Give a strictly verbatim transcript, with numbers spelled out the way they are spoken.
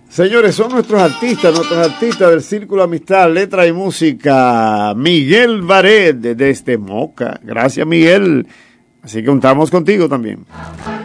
Señores, son nuestros artistas, nuestros artistas del Círculo Amistad, Letra y Música. Miguel Barret, desde Moca. Gracias, Miguel. Así que contamos contigo también.